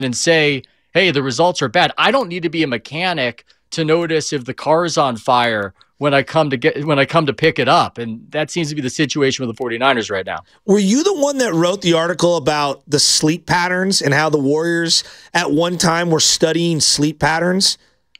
and say, hey, the results are bad. I don't need to be a mechanic to notice if the car is on fire when I come to pick it up. And that seems to be the situation with the 49ers right now. Were you the one that wrote the article about the sleep patterns and how the Warriors at one time were studying sleep patterns?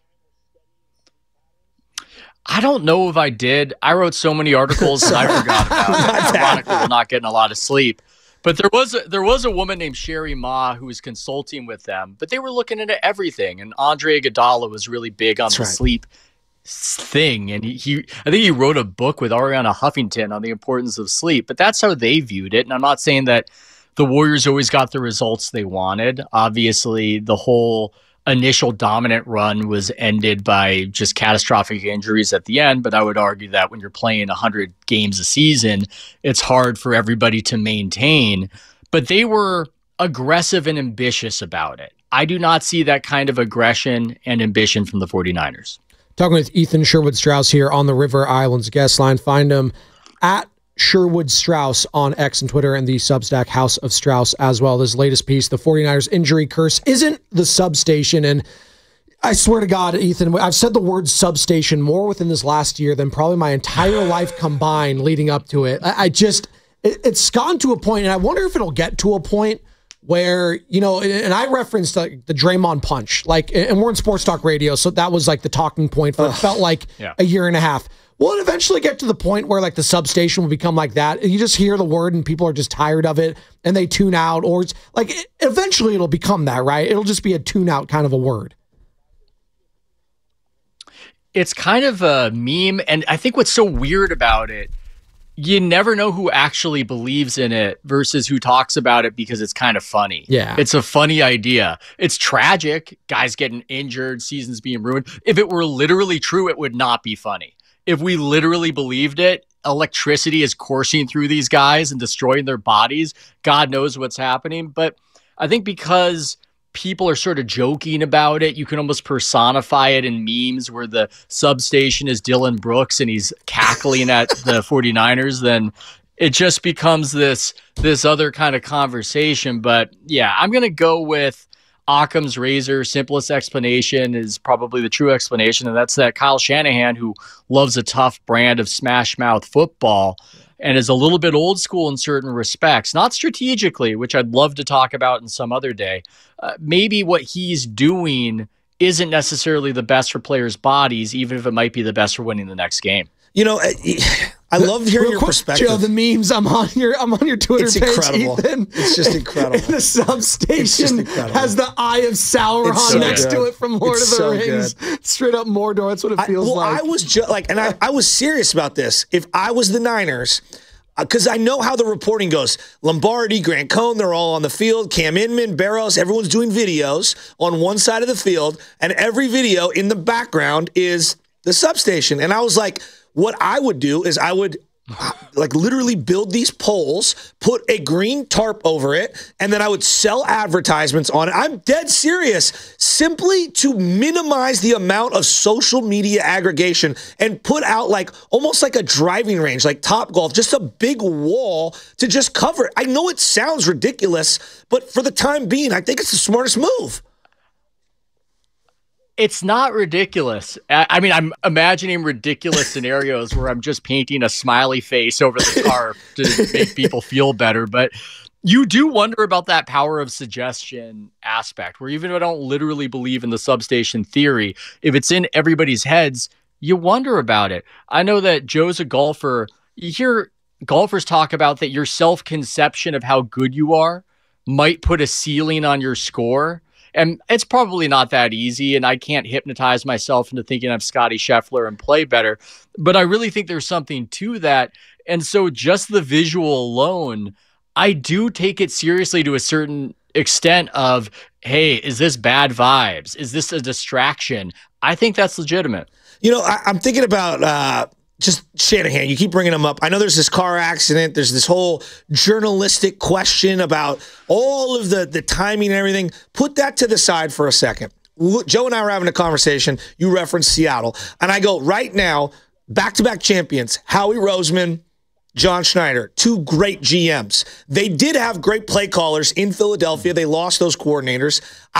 I don't know if I did. I wrote so many articles I forgot about it. Ironically, we're not getting a lot of sleep. But there was a woman named Sherry Ma who was consulting with them, but they were looking into everything. And Andre Iguodala was really big on the sleep thing. And I think he wrote a book with Ariana Huffington on the importance of sleep. But that's how they viewed it. And I'm not saying that the Warriors always got the results they wanted. Obviously, the whole initial dominant run was ended by just catastrophic injuries at the end, but I would argue that when you're playing 100 games a season, it's hard for everybody to maintain. But they were aggressive and ambitious about it. I do not see that kind of aggression and ambition from the 49ers. Talking with Ethan Sherwood-Strauss here on the River Islands guest line. Find him at Sherwood Strauss on X and Twitter, and the Substack House of Strauss as well. This latest piece, the 49ers injury curse isn't the substation. And I swear to God, Ethan, I've said the word substation more within this last year than probably my entire life combined leading up to it. It's gotten to a point, and I wonder if it'll get to a point where, and I referenced the Draymond punch, and we're in Sports Talk Radio, so that was like the talking point for it felt like a year and a half. Will it eventually get to the point where the substation will become like that? You just hear the word and people are just tired of it and they tune out, or it's eventually it'll become that, right? It'll just be a tune out kind of a word. It's kind of a meme. And I think what's so weird about it, you never know who actually believes in it versus who talks about it because it's kind of funny. Yeah. It's a funny idea. It's tragic. Guys getting injured, seasons being ruined. If it were literally true, it would not be funny. If we literally believed it, electricity is coursing through these guys and destroying their bodies. God knows what's happening. But I think because people are sort of joking about it, you can almost personify it in memes where the substation is Dylan Brooks and he's cackling at the 49ers, then it just becomes this other kind of conversation. But yeah, I'm going to go with Occam's razor. Simplest explanation is probably the true explanation, and that's that Kyle Shanahan, who loves a tough brand of smash mouth football and is a little bit old school in certain respects, not strategically, which I'd love to talk about in some other day. Maybe what he's doing isn't necessarily the best for players' bodies, even if it might be the best for winning the next game. I love hearing your perspective. Joe, the memes. I'm on your Twitter it's page, incredible. Ethan. It's just incredible. And the substation has the Eye of Sauron next to it from Lord of the Rings. Good. Straight up Mordor. That's what it feels like. I was I was serious about this. If I was the Niners, because I know how the reporting goes. Lombardi, Grant Cohn, they're all on the field. Cam Inman, Barrows, everyone's doing videos on one side of the field, and every video in the background is the substation. And I was like, what I would do is I would literally build these poles, put a green tarp over it, and then I would sell advertisements on it. I'm dead serious, simply to minimize the amount of social media aggregation and put out almost like a driving range, like Topgolf, just a big wall to just cover it. I know it sounds ridiculous, but for the time being, I think it's the smartest move. It's not ridiculous. I mean, I'm imagining ridiculous scenarios where I'm just painting a smiley face over the tarp to make people feel better. But you do wonder about that power of suggestion aspect, where even if I don't literally believe in the substation theory, if it's in everybody's heads, you wonder about it. I know that Joe's a golfer. You hear golfers talk about that your self-conception of how good you are might put a ceiling on your score. And it's probably not that easy, and I can't hypnotize myself into thinking I'm Scotty Scheffler and play better. But I really think there's something to that. And so just the visual alone, I do take it seriously to a certain extent of, hey, is this bad vibes? Is this a distraction? I think that's legitimate. I'm thinking about just Shanahan. You keep bringing him up. I know there's this car accident. There's this whole journalistic question about all of the timing and everything. Put that to the side for a second. Joe and I were having a conversation. You referenced Seattle. And I go, right now, back-to-back champions, Howie Roseman John Schneider, two great GMs. They did have great play callers in Philadelphia. They lost those coordinators.